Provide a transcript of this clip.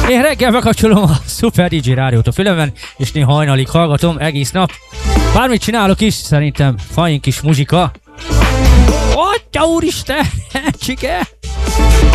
Én reggel bekapcsolom a Super DJ rádiót a fülemben, és néha hajnalig hallgatom egész nap. Bármit csinálok is, szerintem fajn kis muzsika. Atya úristen, csike!